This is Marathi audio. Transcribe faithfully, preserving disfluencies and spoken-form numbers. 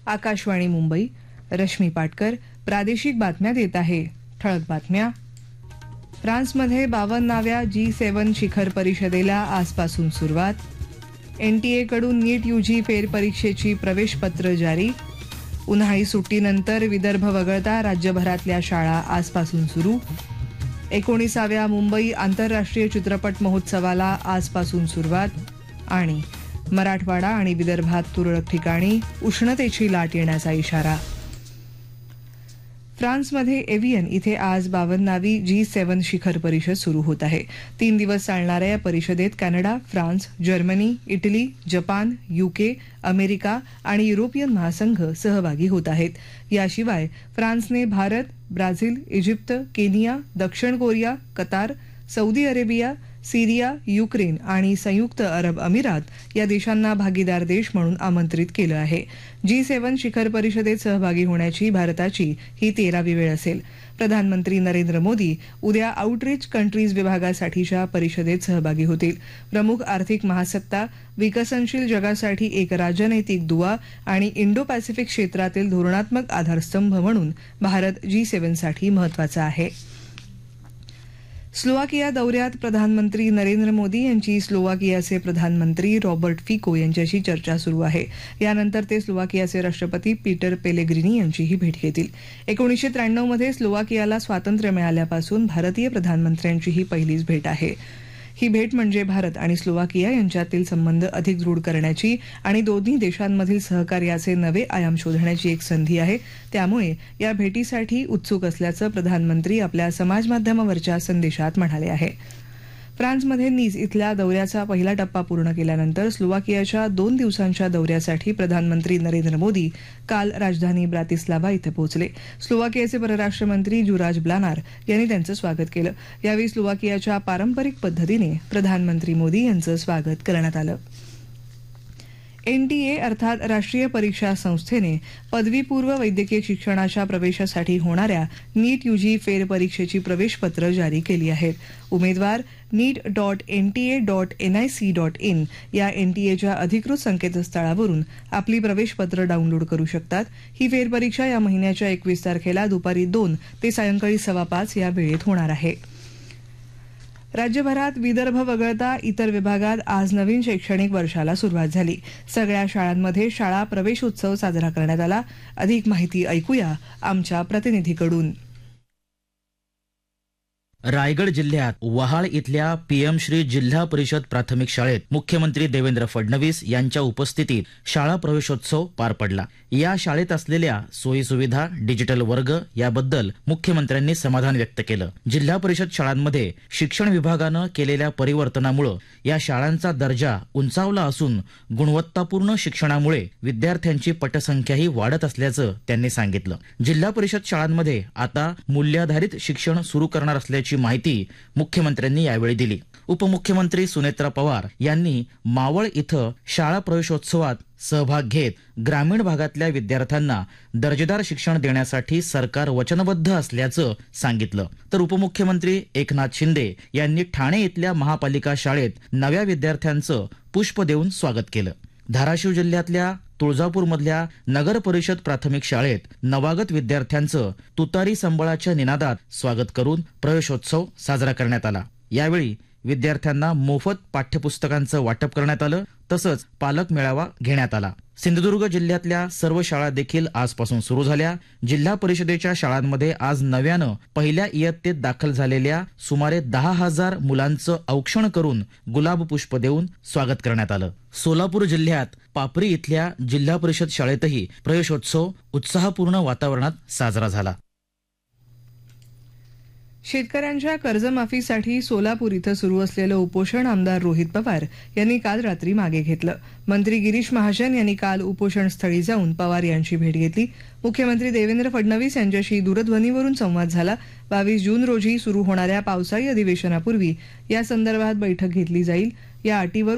आकाशवाणी मुंबई. रश्मी पाटकर प्रादेशिक बातम्या देत आहे. ठळक बातम्या. फ्रान्समध्ये बावन्नाव्या जी सेवन शिखर परिषदेला आजपासून सुरुवात. एनटीएकडून नीट यूजी फेरपरीक्षेची प्रवेशपत्र जारी. उन्हाळी सुट्टीनंतर विदर्भ वगळता राज्यभरातल्या शाळा आजपासून सुरू. एकोणीसाव्या मुंबई आंतरराष्ट्रीय चित्रपट महोत्सवाला आजपासून सुरुवात. आणि मराठवाडा आणि विदर्भात तुरळक ठिकाणी उष्णतेची लाट येण्याचा इशारा. फ्रान्समध्ये एव्हियन इथे आज बावन्नावी जी सेवन शिखर परिषद सुरू होत आहे. तीन दिवस चालणाऱ्या या परिषदेत Canada, France, Germany, Italy, Japan, UK, America आणि युरोपियन महासंघ सहभागी होत आहेत. याशिवाय फ्रान्सने भारत, ब्राझील, इजिप्त, केनिया, दक्षिण कोरिया, कतार, सौदी अरेबिया, सिरिया, युक्रेन आणि संयुक्त अरब अमिरात या देशांना भागीदार देश म्हणून आमंत्रित केलं आहे. जी सेवन शिखर परिषदेत सहभागी होण्याची भारताची ही तेरावी वेळ असेल. प्रधानमंत्री नरेंद्र मोदी उद्या आउटरीच कंट्रीज विभागासाठीच्या परिषदेत सहभागी होतील. प्रमुख आर्थिक महासत्ता, विकसनशील जगासाठी एक राजनैतिक दुवा आणि इंडो पॅसिफिक क्षेत्रातील धोरणात्मक आधारस्तंभ म्हणून भारत जी सेव्हनसाठी महत्वाचा आहे. स्लोवाकिया दौऱ्यात प्रधानमंत्री नरेंद्र मोदी यांची स्लोवाकियाचे प्रधानमंत्री रॉबर्ट फिको यांच्याशी चर्चा सुरू आहे. यानंतर ते स्लोवाकियाचे राष्ट्रपती पीटर पेलेग्रिनी यांचीही भेट घेतील. एकोणीसशे त्र्याण्णव मध्ये स्लोवाकियाला स्वातंत्र्य मिळाल्यापासून भारतीय प्रधानमंत्र्यांची ही पहिलीच भेट आहे. ही भेट म्हणजे भारत आणि स्लोवाकिया यांच्यातील संबंध अधिक दृढ करण्याची आणि दोन्ही देशांमधील सहकार्याचे नवे आयाम शोधण्याची एक संधी आहे. त्यामुळे या भेटीसाठी उत्सुक असल्याचं प्रधानमंत्री आपल्या समाजमाध्यमावरच्या संदेशात म्हणाले आहे. फ्रान्समध्ये नीस इथल्या दौऱ्याचा पहिला टप्पा पूर्ण केल्यानंतर स्लोवाकियाच्या दोन दिवसांच्या दौऱ्यासाठी प्रधानमंत्री नरेंद्र मोदी काल राजधानी ब्रातिस्लावा इथं पोहोचले. स्लोवाकियाचे परराष्ट्र मंत्री जुराज ब्लानार यांनी त्यांचं स्वागत केलं. यावेळी स्लोवाकियाच्या पारंपरिक पद्धतीने प्रधानमंत्री मोदी यांचं स्वागत करण्यात आलं. एनटीए अर्थात राष्ट्रीय परीक्षा संस्थेने पदवीपूर्व वैद्यकीय शिक्षणाच्या प्रवेशासाठी होणाऱ्या नीट यूजी फेरपरीक्षेची प्रवेशपत्र जारी केली आहेत. उमेदवार नीट dot NTA dot NIC dot in या एनटीएच्या अधिकृत संकेतस्थळावरून आपली प्रवेशपत्र डाउनलोड करू शकतात. ही फेरपरीक्षा या महिन्याच्या एकवीस तारखेला दुपारी दोन ते सायंकाळी सव्वा पाच या वेळेत होणार आहे. राज्यभरात विदर्भ वगळता इतर विभागात आज नवीन शैक्षणिक वर्षाला सुरुवात झाली. सगळ्या शाळांमध्ये शाळा प्रवेशोत्सव साजरा करण्यात आला. अधिक माहिती ऐकूया आमच्या प्रतिनिधीकडून. रायगड जिल्ह्यात वहाळ इथल्या पीएम श्री जिल्हा परिषद प्राथमिक शाळेत मुख्यमंत्री देवेंद्र फडणवीस यांच्या उपस्थितीत शाळा प्रवेशोत्सव पार पडला. या शाळेत असलेल्या सोयी सुविधा, डिजिटल वर्ग याबद्दल मुख्यमंत्र्यांनी समाधान व्यक्त केलं. जिल्हा परिषद शाळांमध्ये शिक्षण विभागानं केलेल्या परिवर्तनामुळे या शाळांचा दर्जा उंचावला असून गुणवत्तापूर्ण शिक्षणामुळे विद्यार्थ्यांची पटसंख्याही वाढत असल्याचं त्यांनी सांगितलं. जिल्हा परिषद शाळांमध्ये आता मूल्याधारित शिक्षण सुरू करणार असल्याची माहिती मुख्यमंत्र्यांनी यावेळी दिली. उपमुख्यमंत्री सुनेत्रा पवार यांनी मावळ इथं शाळा प्रवेशोत्सवात सहभाग घेत ग्रामीण भागातल्या विद्यार्थ्यांना दर्जेदार शिक्षण देण्यासाठी सरकार वचनबद्ध असल्याचं सांगितलं. तर उपमुख्यमंत्री एकनाथ शिंदे यांनी ठाणे इथल्या महापालिका शाळेत नव्या विद्यार्थ्यांचं पुष्प देऊन स्वागत केलं. धाराशिव जिल्ह्यातल्या तुळजापूरमधल्या नगर परिषद प्राथमिक शाळेत नवागत विद्यार्थ्यांचं तुतारी संबळाच्या निनादात स्वागत करून प्रवेशोत्सव साजरा करण्यात आला. यावेळी विद्यार्थ्यांना मोफत पाठ्यपुस्तकांचं वाटप करण्यात आलं. तसंच पालक मेळावा घेण्यात आला. सिंधुदुर्ग जिल्ह्यातल्या सर्व शाळा देखील आजपासून सुरू झाल्या. जिल्हा परिषदेच्या शाळांमध्ये आज नव्यानं पहिल्या इयत्तेत दाखल झालेल्या सुमारे दहा हजार मुलांचं औक्षण करून गुलाब पुष्प देऊन स्वागत करण्यात आलं. सोलापूर जिल्ह्यात पापरी इथल्या जिल्हा परिषद शाळेतही प्रवेशोत्सव उत्साहपूर्ण वातावरणात साजरा झाला. शेतकऱ्यांच्या कर्जमाफीसाठी सोलापूर इथं सुरू असलेलं उपोषण आमदार रोहित पवार यांनी काल रात्री मागे घेतलं. मंत्री गिरीश महाजन यांनी काल उपोषण स्थळी जाऊन पवार यांची भेट घेतली. मुख्यमंत्री देवेंद्र फडणवीस यांच्याशी दूरध्वनीवरून संवाद झाला. बावीस जून रोजी सुरू होणाऱ्या पावसाळी अधिवेशनापूर्वी या संदर्भात बैठक घेतली जाईल. या अटीवर